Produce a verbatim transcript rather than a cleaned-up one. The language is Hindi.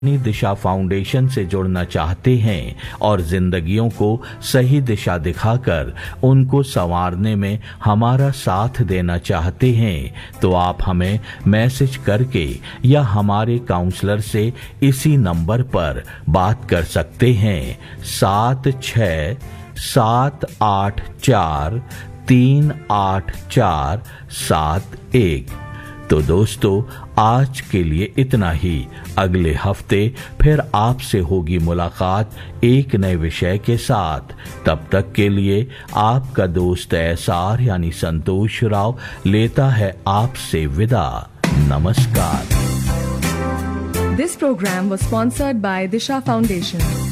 अपनी दिशा फाउंडेशन से जुड़ना चाहते हैं और जिंदगियों को सही दिशा दिखाकर उनको संवारने में हमारा साथ देना चाहते हैं, तो आप हमें मैसेज करके या हमारे काउंसलर से इसी नंबर पर बात कर सकते हैं। सात छः सात आठ चार तीन आठ चार सात एक। तो दोस्तों, आज के लिए इतना ही। अगले हफ्ते फिर आपसे होगी मुलाकात एक नए विषय के साथ। तब तक के लिए आपका दोस्त एसआर यानी संतोष राव लेता है आपसे विदा। नमस्कार। This program was sponsored by Disha Foundation.